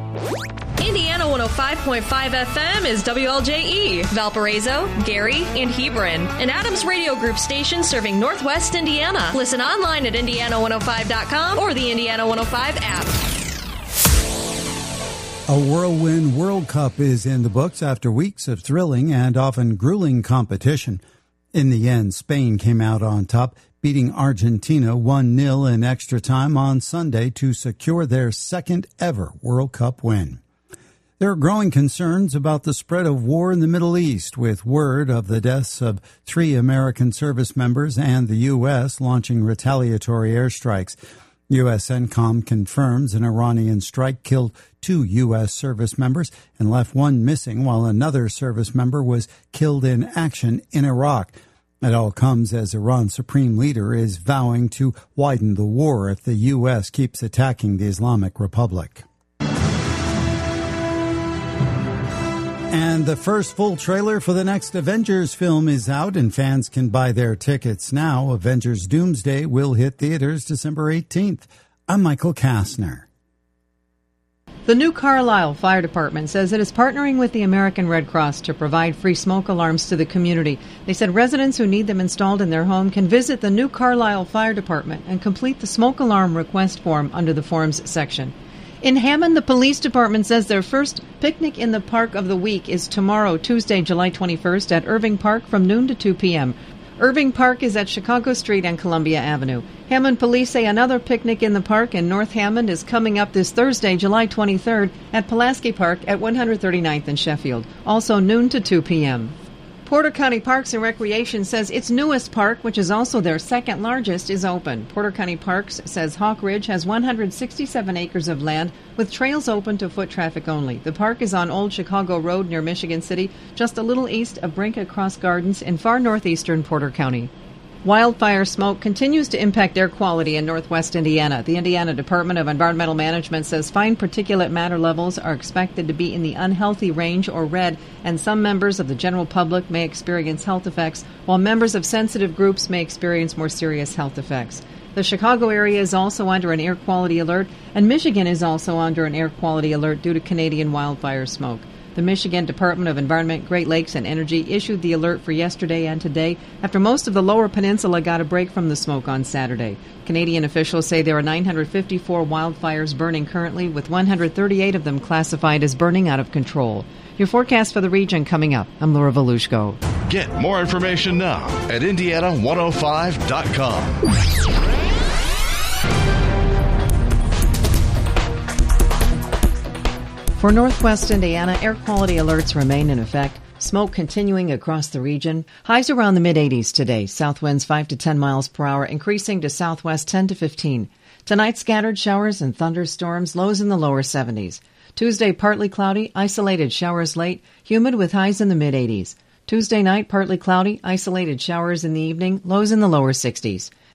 Indiana 105.5 FM is WLJE, Valparaiso, Gary, and Hebron, an Adams Radio Group station serving Northwest Indiana. Listen online at Indiana105.com or the Indiana 105 app. A whirlwind World Cup is in the books after weeks of thrilling and often grueling competition. In the end, Spain came out on top, beating Argentina 1-0 in extra time on Sunday to secure their second ever World Cup win. There are growing concerns about the spread of war in the Middle East, with word of the deaths of 3 American service members and the U.S. launching retaliatory airstrikes. U.S. CENTCOM confirms an Iranian strike killed 2 U.S. service members and left 1 missing, while another service member was killed in action in Iraq. It all comes as Iran's supreme leader is vowing to widen the war if the U.S. keeps attacking the Islamic Republic. And the first full trailer for the next Avengers film is out, and fans can buy their tickets now. Avengers Doomsday will hit theaters December 18th. I'm Michael Kastner. The New Carlisle Fire Department says it is partnering with the American Red Cross to provide free smoke alarms to the community. They said residents who need them installed in their home can visit the New Carlisle Fire Department and complete the smoke alarm request form under the forms section. In Hammond, the police department says their first picnic in the park of the week is tomorrow, Tuesday, July 21st, at Irving Park from noon to 2 p.m. Irving Park is at Chicago Street and Columbia Avenue. Hammond police say another picnic in the park in North Hammond is coming up this Thursday, July 23rd, at Pulaski Park at 139th and Sheffield, also noon to 2 p.m. Porter County Parks and Recreation says its newest park, which is also their second largest, is open. Porter County Parks says Hawk Ridge has 167 acres of land with trails open to foot traffic only. The park is on Old Chicago Road near Michigan City, just a little east of Brinka Cross Gardens in far northeastern Porter County. Wildfire smoke continues to impact air quality in northwest Indiana. The Indiana Department of Environmental Management says fine particulate matter levels are expected to be in the unhealthy range or red, and some members of the general public may experience health effects, while members of sensitive groups may experience more serious health effects. The Chicago area is also under an air quality alert, and Michigan is also under an air quality alert due to Canadian wildfire smoke. The Michigan Department of Environment, Great Lakes, and Energy issued the alert for yesterday and today after most of the lower peninsula got a break from the smoke on Saturday. Canadian officials say there are 954 wildfires burning currently, with 138 of them classified as burning out of control. Your forecast for the region coming up. I'm Laura Volushko. Get more information now at Indiana105.com. For northwest Indiana, air quality alerts remain in effect. Smoke continuing across the region. Highs around the mid-80s today. South winds 5 to 10 miles per hour, increasing to southwest 10 to 15. Tonight, scattered showers and thunderstorms, lows in the lower 70s. Tuesday, partly cloudy, isolated showers late, humid with highs in the mid-80s. Tuesday night, partly cloudy, isolated showers in the evening, lows in the lower 60s.